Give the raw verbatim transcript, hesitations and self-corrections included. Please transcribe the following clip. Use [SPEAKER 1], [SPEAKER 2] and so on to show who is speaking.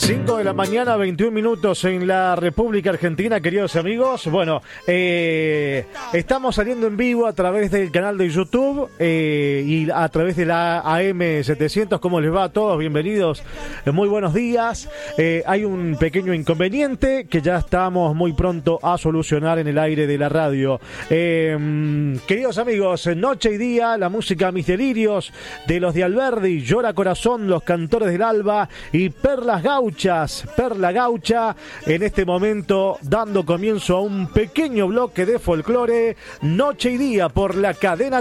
[SPEAKER 1] cinco de la mañana, veintiún minutos en la República Argentina, queridos amigos. Bueno, eh, estamos saliendo en vivo a través del canal de YouTube eh, y a través de la A M setecientos. ¿Cómo les va a todos? Bienvenidos, eh, muy buenos días. Eh, hay un pequeño inconveniente que ya estamos muy pronto a solucionar en el aire de la radio. Eh, queridos amigos, noche y día, la música Mis Delirios de los de Alberdi, Llora Corazón, Los Cantores del Alba y Perlas Gauchas, Perla Gaucha, en este momento dando comienzo a un pequeño bloque de folclore, noche y día por la cadena